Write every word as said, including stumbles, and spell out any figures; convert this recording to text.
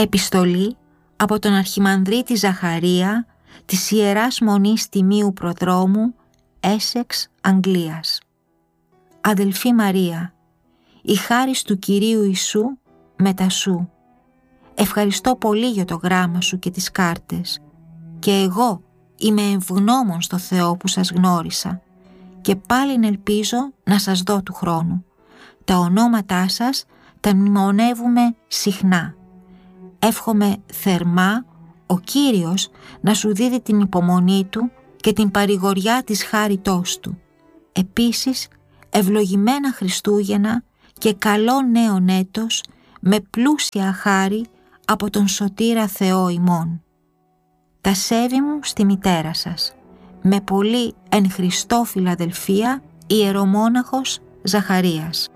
Επιστολή από τον Αρχιμανδρίτη Ζαχαρία της Ιεράς Μονής Τιμίου Προδρόμου, Έσεξ, Αγγλίας. Αδελφή Μαρία, η χάρις του Κυρίου Ιησού μετά σου. Ευχαριστώ πολύ για το γράμμα σου και τις κάρτες και εγώ είμαι ευγνώμων στο Θεό που σας γνώρισα και πάλιν ελπίζω να σας δω του χρόνου. Τα ονόματά σας τα μνημονεύουμε συχνά. Εύχομαι θερμά ο Κύριος να σου δίδει την υπομονή Του και την παρηγοριά της χάριτός Του. Επίσης, ευλογημένα Χριστούγεννα και καλό νέον έτος με πλούσια χάρη από τον Σωτήρα Θεό ημών. Τα σέβη μου στη μητέρα σας. Με πολύ εν Χριστώ φιλαδελφία, ιερομόναχος Ζαχαρίας.